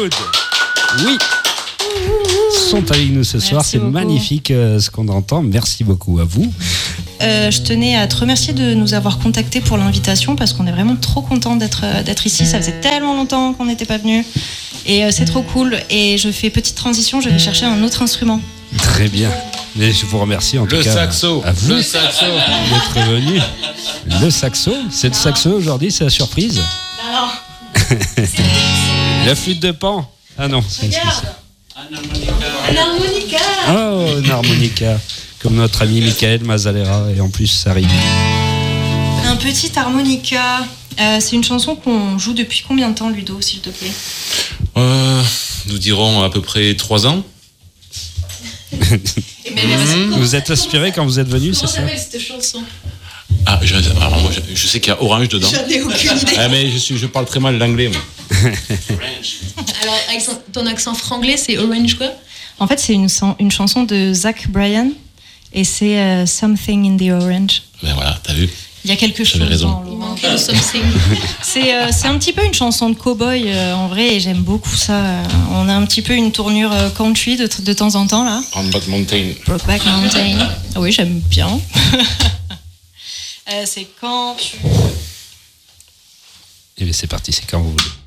Good. Oui. Sont avec nous ce soir. Merci C'est beaucoup. magnifique ce qu'on entend. Merci beaucoup à vous. Je tenais à te remercier de nous avoir contactés pour l'invitation parce qu'on est vraiment trop contents d'être ici. Ça faisait tellement longtemps qu'on n'était pas venus et c'est trop cool. Et je fais petite transition, je vais chercher un autre instrument. Très bien. Mais je vous remercie en tout Le cas. saxo. À vous Le saxo. d'être venu. Le saxo. C'est le saxo aujourd'hui, c'est la surprise. Non. La flûte de Pan. Ah non. Regarde. Un harmonica. Oh, une harmonica. Comme notre ami Michael Mazzalera. Et en plus, ça rime. Un petit harmonica. C'est une chanson qu'on joue depuis combien de temps, Ludo, s'il te plaît? Nous dirons à peu près 3 ans. Vous êtes inspiré quand vous êtes venu, c'est Comment ça? s'appelle cette chanson? Alors moi, je sais qu'il y a orange dedans. J'en ai aucune idée. Ah, mais je parle très mal l'anglais, moi. Alors, avec ton accent franglais, c'est Orange quoi? En fait, c'est une chanson de Zach Bryan et c'est Something in the Orange. Ben voilà, t'as vu. Il y a quelque chose raison. dans Il l'orange. manquait le something. C'est un petit peu une chanson de cow-boy en vrai et j'aime beaucoup ça. On a un petit peu une tournure country de temps en temps là. Brokeback Mountain. Brokeback Mountain. Ah oui, j'aime bien. C'est quand tu... Et bien c'est parti, c'est quand vous voulez.